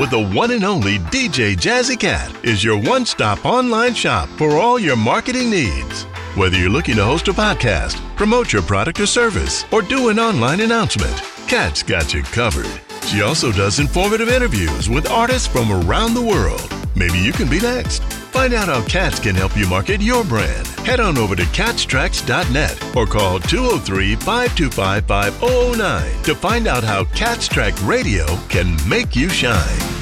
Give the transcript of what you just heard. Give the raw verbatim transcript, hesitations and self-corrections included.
with the one and only D J Jazzy Cat is your one-stop online shop for all your marketing needs. Whether you're looking to host a podcast, promote your product or service, or do an online announcement, Cat's got you covered. She also does informative interviews with artists from around the world. Maybe you can be next. Find out how Cats can help you market your brand. Head on over to cats tracks dot net or call two oh three, five two five, five oh oh nine to find out how Cats Track Radio can make you shine.